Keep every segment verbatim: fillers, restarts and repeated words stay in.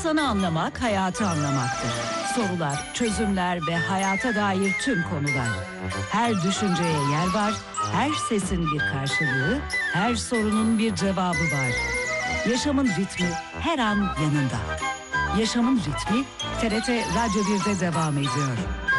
İnsanı anlamak, hayatı anlamaktır. Sorular, çözümler ve hayata dair tüm konular. Her düşünceye yer var, her sesin bir karşılığı, her sorunun bir cevabı var. Yaşamın ritmi her an yanında. Yaşamın ritmi T R T Radyo bir'de devam ediyor.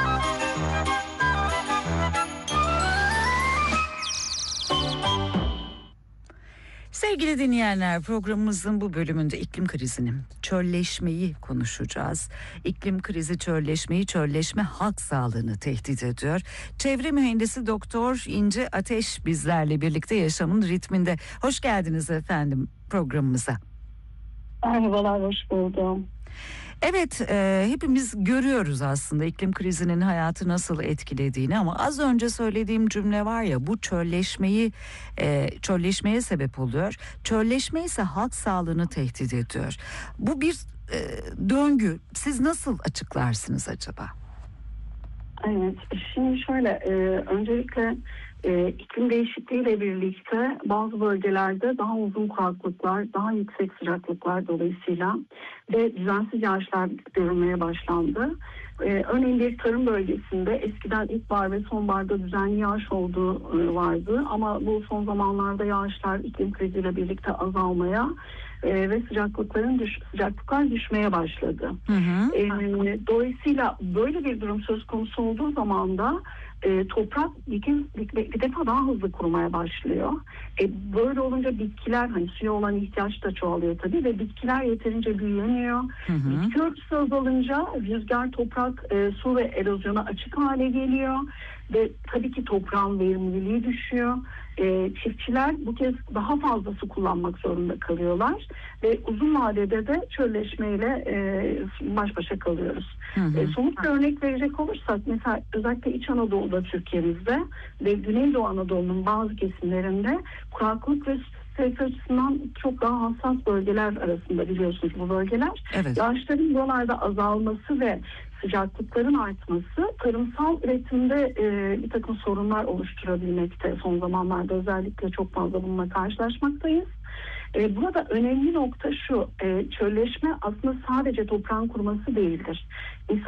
Sevgili dinleyenler, programımızın bu bölümünde iklim krizini, çölleşmeyi konuşacağız. İklim krizi çölleşmeyi, çölleşme halk sağlığını tehdit ediyor. Çevre mühendisi Doktor İnce Ateş bizlerle birlikte yaşamın ritminde. Hoş geldiniz efendim programımıza. Merhabalar, hoş buldum. Evet, e, hepimiz görüyoruz aslında iklim krizinin hayatı nasıl etkilediğini, ama az önce söylediğim cümle var ya, bu çölleşmeyi e, çölleşmeye sebep oluyor. Çölleşme ise halk sağlığını tehdit ediyor. Bu bir e, döngü. Siz nasıl açıklarsınız acaba? Evet, şimdi şöyle, e, öncelikle e, iklim değişikliğiyle birlikte bazı bölgelerde daha uzun kuraklıklar, daha yüksek sıcaklıklar dolayısıyla ve düzensiz yağışlar görülmeye başlandı. Ee, örneğin bir tarım bölgesinde eskiden ilkbahar ve sonbaharda düzenli yağış olduğu e, vardı, ama bu son zamanlarda yağışlar iklim kriziyle birlikte azalmaya e, ve sıcaklıkların düş, sıcaklıklar düşmeye başladı. Hı hı. E, dolayısıyla böyle bir durum söz konusu olduğu zaman da e, toprak bir, bir, bir defa daha hızlı kurumaya başlıyor. E, böyle olunca bitkiler, hani suya olan ihtiyaç da çoğalıyor tabii ve bitkiler yeterince büyüyemiyor. Hı hı. Bitki örtüsü azalınca rüzgar, toprak, e, su ve erozyona açık hale geliyor ve tabii ki toprağın verimliliği düşüyor. E, çiftçiler bu kez daha fazla su kullanmak zorunda kalıyorlar ve uzun vadede de çölleşmeyle e, baş başa kalıyoruz. Hı hı. E, somut bir örnek verecek olursak, mesela özellikle İç Anadolu'da, Türkiye'mizde ve Güneydoğu Anadolu'nun bazı kesimlerinde kuraklık ve su açısından çok daha hassas bölgeler arasında, biliyorsunuz bu bölgeler. Evet. Yağışların buralarda azalması ve sıcaklıkların artması tarımsal üretimde e, bir takım sorunlar oluşturabilmekte. Son zamanlarda özellikle çok fazla bununla karşılaşmaktayız. E, burada önemli nokta şu, e, çölleşme aslında sadece toprağın kuruması değildir. İnsan